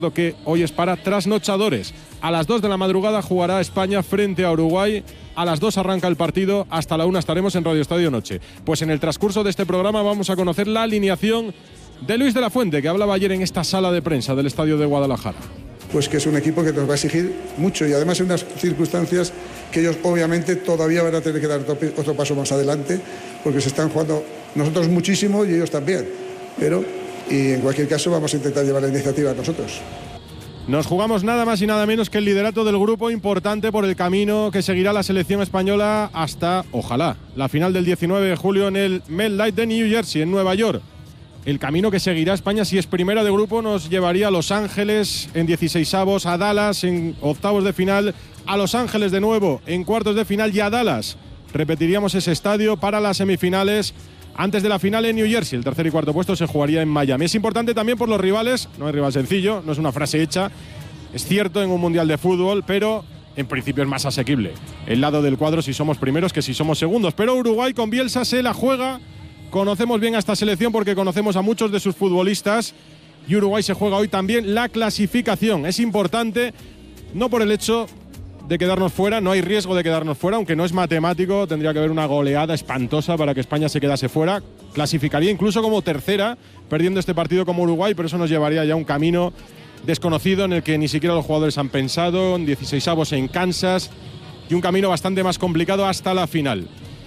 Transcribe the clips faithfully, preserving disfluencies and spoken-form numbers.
Que hoy es para trasnochadores. A las dos de la madrugada jugará España frente a Uruguay. A las dos arranca el partido. Hasta la una estaremos en Radio Estadio Noche. Pues en el transcurso de este programa vamos a conocer la alineación de Luis de la Fuente, que hablaba ayer en esta sala de prensa del Estadio de Guadalajara. Pues que es un equipo que nos va a exigir mucho y además en unas circunstancias que ellos obviamente todavía van a tener que dar otro paso más adelante, porque se están jugando nosotros muchísimo y ellos también. Pero y en cualquier caso vamos a intentar llevar la iniciativa nosotros. Nos jugamos nada más y nada menos que el liderato del grupo, importante por el camino que seguirá la selección española hasta, ojalá, la final del diecinueve de julio en el MetLife de New Jersey, en Nueva York. El camino que seguirá España si es primera de grupo nos llevaría a Los Ángeles en dieciseisavos, a Dallas en octavos de final, a Los Ángeles de nuevo en cuartos de final y a Dallas. Repetiríamos ese estadio para las semifinales. Antes de la final en New Jersey, el tercer y cuarto puesto se jugaría en Miami. Es importante también por los rivales, no es rival sencillo, no es una frase hecha, es cierto en un mundial de fútbol, pero en principio es más asequible el lado del cuadro si somos primeros que si somos segundos. Pero Uruguay con Bielsa se la juega, conocemos bien a esta selección porque conocemos a muchos de sus futbolistas y Uruguay se juega hoy también la clasificación. Es importante, no por el hecho de quedarnos fuera, no hay riesgo de quedarnos fuera, aunque no es matemático, tendría que haber una goleada espantosa para que España se quedase fuera. Clasificaría incluso como tercera, perdiendo este partido como Uruguay, pero eso nos llevaría ya a un camino desconocido en el que ni siquiera los jugadores han pensado, en dieciseisavos en Kansas, y un camino bastante más complicado hasta la final.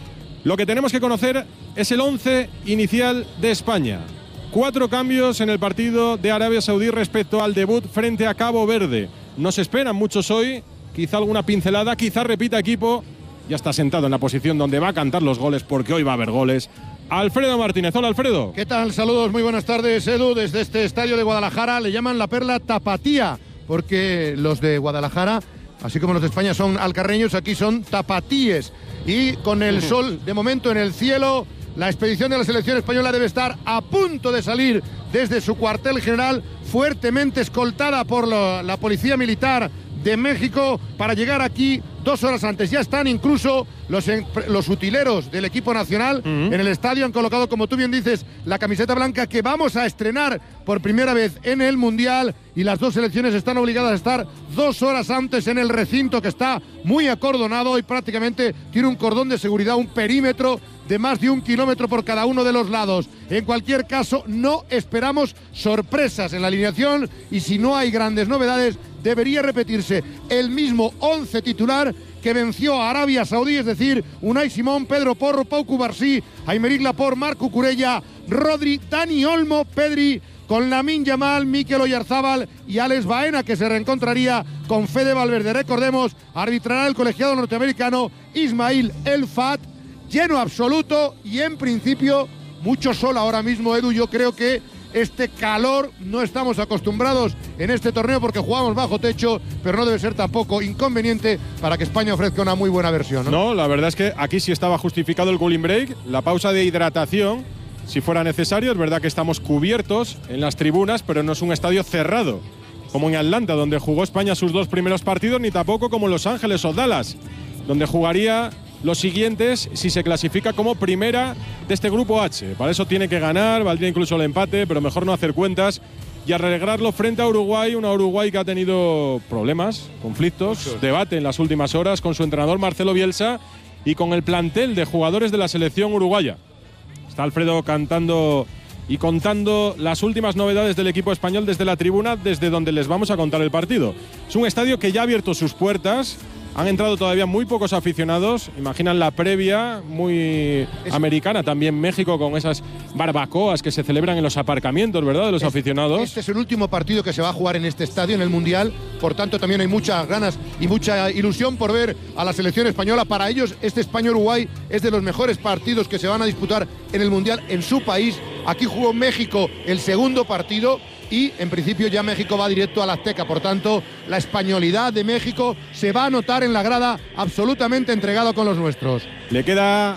Lo que tenemos que conocer es el once inicial de España. Cuatro cambios en el partido de Arabia Saudí respecto al debut frente a Cabo Verde. Nos esperan muchos hoy. Quizá alguna pincelada, quizá repita equipo. Ya está sentado en la posición donde va a cantar los goles, porque hoy va a haber goles. Alfredo Martínez. Hola, Alfredo. ¿Qué tal? Saludos, muy buenas tardes, Edu. Desde este estadio de Guadalajara le llaman la perla tapatía, porque los de Guadalajara, así como los de España, son alcarreños, aquí son tapatíes. Y con el sol de momento en el cielo, la expedición de la selección española debe estar a punto de salir desde su cuartel general, fuertemente escoltada por la, la policía militar de México, para llegar aquí dos horas antes. Ya están incluso los, los utileros del equipo nacional uh-huh. en el estadio. Han colocado, como tú bien dices, la camiseta blanca que vamos a estrenar por primera vez en el Mundial, y las dos selecciones están obligadas a estar dos horas antes en el recinto, que está muy acordonado y prácticamente tiene un cordón de seguridad, un perímetro de más de un kilómetro por cada uno de los lados. En cualquier caso, no esperamos sorpresas en la alineación, y si no hay grandes novedades, debería repetirse el mismo once titular que venció a Arabia Saudí, es decir, Unai Simón, Pedro Porro, Pau Cubarsí, Aymeric Laporte, Marc Cucurella, Rodri, Dani Olmo, Pedri, con Lamine Yamal, Mikel Oyarzabal y Alex Baena, que se reencontraría con Fede Valverde. Recordemos, arbitrará el colegiado norteamericano Ismail El Fat. Lleno absoluto y en principio mucho sol ahora mismo, Edu. Yo creo que este calor no estamos acostumbrados en este torneo porque jugamos bajo techo, pero no debe ser tampoco inconveniente para que España ofrezca una muy buena versión, ¿no? No, la verdad es que aquí sí estaba justificado el cooling break, la pausa de hidratación, si fuera necesario. Es verdad que estamos cubiertos en las tribunas, pero no es un estadio cerrado, como en Atlanta, donde jugó España sus dos primeros partidos, ni tampoco como en Los Ángeles o Dallas, donde jugaría los siguientes si se clasifica como primera de este grupo H. Para eso tiene que ganar, valdría incluso el empate, pero mejor no hacer cuentas y arreglarlo frente a Uruguay, una Uruguay que ha tenido problemas, conflictos, Muchos. debate en las últimas horas con su entrenador Marcelo Bielsa y con el plantel de jugadores de la selección uruguaya. Está Alfredo cantando y contando las últimas novedades del equipo español desde la tribuna, desde donde les vamos a contar el partido. Es un estadio que ya ha abierto sus puertas. Han entrado todavía muy pocos aficionados. Imaginan la previa, muy es americana también México, con esas barbacoas que se celebran en los aparcamientos, ¿verdad?, de los es, aficionados. Este es el último partido que se va a jugar en este estadio, en el Mundial. Por tanto, también hay muchas ganas y mucha ilusión por ver a la selección española. Para ellos, este España-Uruguay es de los mejores partidos que se van a disputar en el Mundial en su país. Aquí jugó México el segundo partido y en principio ya México va directo a la Azteca. Por tanto, la españolidad de México se va a notar en la grada, absolutamente entregado con los nuestros. Le queda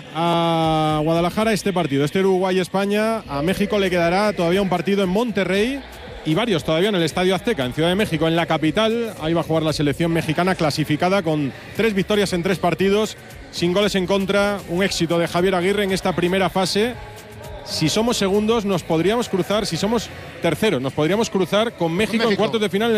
a Guadalajara este partido, este Uruguay-España. A México le quedará todavía un partido en Monterrey y varios todavía en el Estadio Azteca, en Ciudad de México, en la capital. Ahí va a jugar la selección mexicana, clasificada con tres victorias en tres partidos, sin goles en contra. Un éxito de Javier Aguirre en esta primera fase. Si somos segundos, nos podríamos cruzar, si somos terceros, nos podríamos cruzar con México, México. en cuartos de final.